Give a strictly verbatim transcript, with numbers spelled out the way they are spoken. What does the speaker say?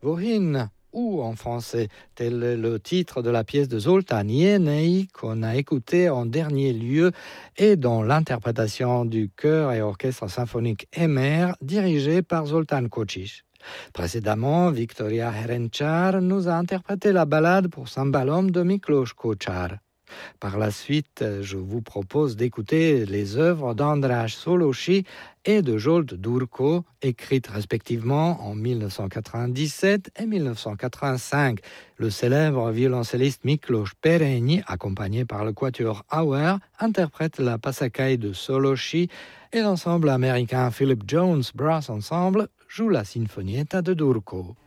Wohin, ou en français, tel est le titre de la pièce de Zoltán Jenei qu'on a écouté en dernier lieu et dont l'interprétation du chœur et orchestre symphonique Emer dirigé par Zoltán Kocsis. Précédemment, Victoria Herenchar nous a interprété la ballade pour cymbalom de Miklós Kócsár. Par la suite, je vous propose d'écouter les œuvres d'András Szolósi et de Zsolt Durko, écrites respectivement en dix-neuf cent quatre-vingt-dix-sept et dix-neuf cent quatre-vingt-cinq. Le célèbre violoncelliste Miklós Perényi, accompagné par le quatuor Auer, interprète la Passacaille de Szolósi et l'ensemble américain Philip Jones Brass Ensemble joue la Sinfonietta de Durko.